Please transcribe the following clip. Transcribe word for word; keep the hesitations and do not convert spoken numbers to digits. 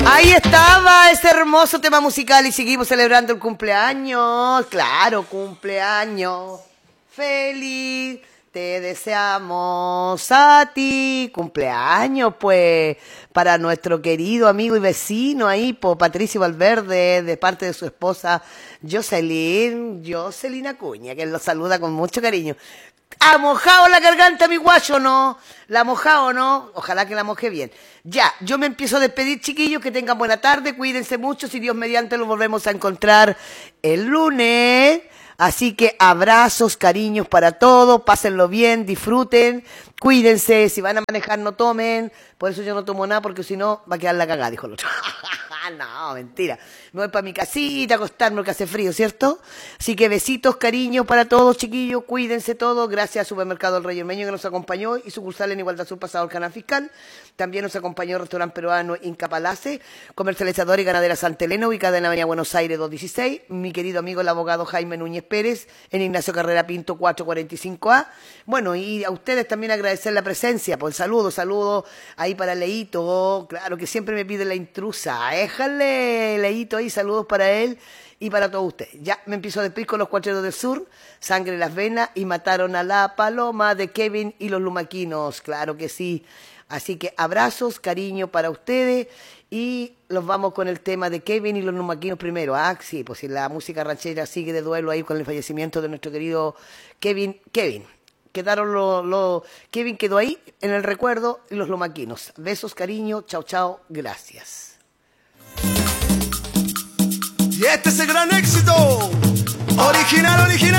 Ahí estaba ese hermoso tema musical y seguimos celebrando el cumpleaños. Claro, cumpleaños. Feliz. Te deseamos a ti. Cumpleaños, pues, para nuestro querido amigo y vecino ahí, po, Patricio Valverde, de parte de su esposa Jocelyn, Jocelyn Acuña, que lo saluda con mucho cariño. ¿Ha mojado la garganta mi guacho no? ¿La ha mojado no? Ojalá que la moje bien. Ya, yo me empiezo a despedir, chiquillos, que tengan buena tarde, cuídense mucho, si Dios mediante los volvemos a encontrar el lunes. Así que abrazos, cariños para todos, pásenlo bien, disfruten, cuídense, si van a manejar no tomen, por eso yo no tomo nada porque si no va a quedar la cagada, dijo el otro. No, mentira, me voy para mi casita a acostarme porque hace frío, ¿cierto? Así que besitos, cariños para todos, chiquillos, cuídense todos, gracias a Supermercado El Rey Ormeño que nos acompañó y sucursal en Igualdad Sur pasado el canal fiscal, también nos acompañó el restaurante peruano Inca Palace, comercializadora y ganadera Santa Elena, ubicada en la avenida Buenos Aires doscientos dieciséis, mi querido amigo el abogado Jaime Núñez Pérez, en Ignacio Carrera Pinto cuatrocientos cuarenta y cinco A. Bueno, y a ustedes también agradecer la presencia, por el saludo, saludo ahí para Leito, claro que siempre me pide la intrusa, déjale Leito ahí, saludos para él y para todos ustedes. Ya me empiezo a despedir con los Cuatreros del Sur, Sangre en las Venas y Mataron a la Paloma de Kevin y los Lumaquinos, claro que sí. Así que abrazos, cariño para ustedes y los vamos con el tema de Kevin y los Lumaquinos primero. Ah, sí, pues si la música ranchera sigue de duelo ahí con el fallecimiento de nuestro querido Kevin. Kevin, quedaron los... Lo, Kevin quedó ahí en el recuerdo y los Lumaquinos. Besos, cariño, chao, chao, gracias. Y este es el gran éxito, original, original.